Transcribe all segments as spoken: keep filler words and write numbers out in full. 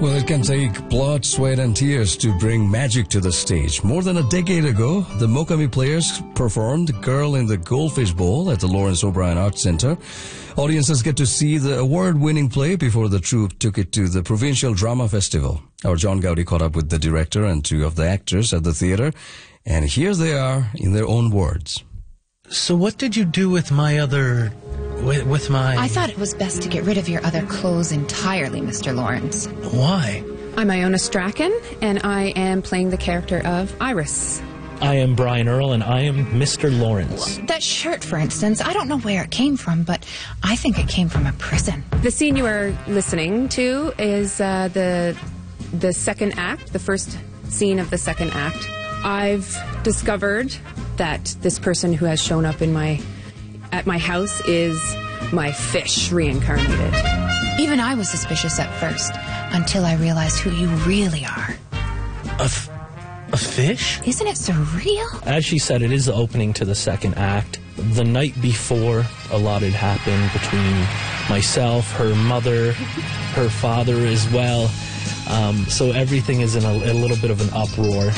Well, it can take blood, sweat, and tears to bring magic to the stage. More than a decade ago, the Mokami players performed Girl in the Goldfish Bowl at the Lawrence O'Brien Arts Center. Audiences get to see the award-winning play before the troupe took it to the Provincial Drama Festival. Our John Gowdy caught up with the director and two of the actors at the theater, and here they are in their own words. So what did you do with my other... With, with my... I thought it was best to get rid of your other clothes entirely, Mister Lawrence. Why? I'm Iona Strachan, and I am playing the character of Iris. I am Brian Earl, and I am Mister Lawrence. That shirt, for instance, I don't know where it came from, but I think it came from a prison. The scene you are listening to is uh, the the second act, the first scene of the second act. I've discovered that this person who has shown up in my at my house is my fish reincarnated. Even I was suspicious at first, until I realized who you really are. A, f- a fish? Isn't it surreal? As she said, it is the opening to the second act. The night before, a lot had happened between myself, her mother, her father as well. Um, so everything is in a, a little bit of an uproar.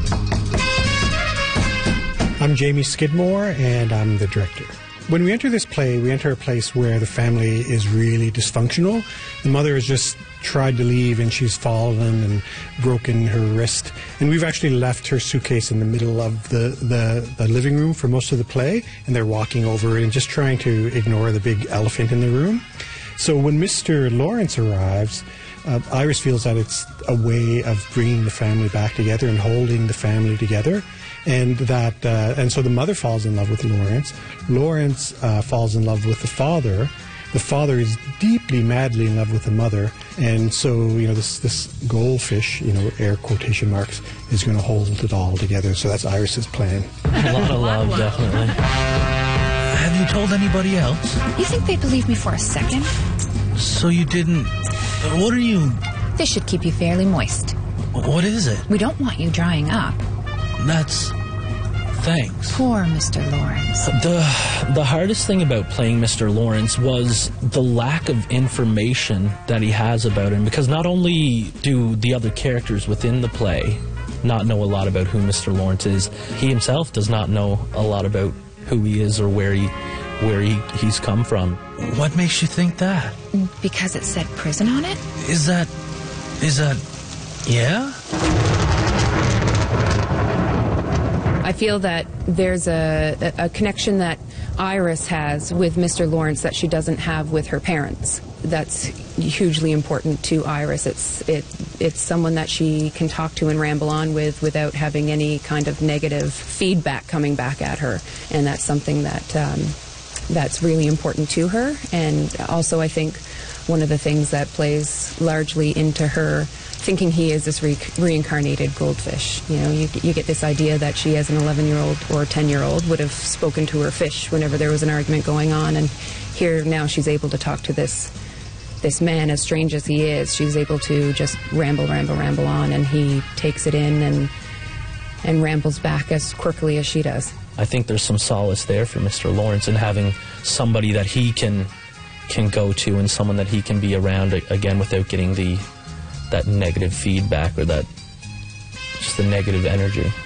I'm Jamie Skidmore, and I'm the director. When we enter this play, we enter a place where the family is really dysfunctional. The mother has just tried to leave, and she's fallen and broken her wrist. And we've actually left her suitcase in the middle of the, the, the living room for most of the play, and they're walking over it and just trying to ignore the big elephant in the room. So when Mister Lawrence arrives, uh, Iris feels that it's a way of bringing the family back together and holding the family together. And that, uh, and so the mother falls in love with Lawrence. Lawrence uh, falls in love with the father. The father is deeply, madly in love with the mother. And so, you know, this this goldfish, you know, air quotation marks, is going to hold it all together. So that's Iris's plan. A lot of love, definitely. Have you told anybody else? You think they believe me for a second? So you didn't... What are you... This should keep you fairly moist. What is it? We don't want you drying up. That's... Thanks. Poor Mister Lawrence. The, the hardest thing about playing Mister Lawrence was the lack of information that he has about him, because not only do the other characters within the play not know a lot about who Mister Lawrence is, he himself does not know a lot about who he is or where he where he, he's come from. What makes you think that? Because it said prison on it? Is that... Is that... Yeah? I feel that there's a, a connection that Iris has with Mister Lawrence that she doesn't have with her parents. That's hugely important to Iris. It's it it's someone that she can talk to and ramble on with without having any kind of negative feedback coming back at her, and that's something that um, that's really important to her. And also, I think one of the things that plays largely into her thinking he is this re- reincarnated goldfish. You know, you, you get this idea that she, as an eleven-year-old or ten-year-old, would have spoken to her fish whenever there was an argument going on, and here now she's able to talk to this this man, as strange as he is. She's able to just ramble, ramble, ramble on, and he takes it in and and rambles back as quirkily as she does. I think there's some solace there for Mister Lawrence in having somebody that he can can go to and someone that he can be around, again, without getting the that negative feedback or that just the negative energy.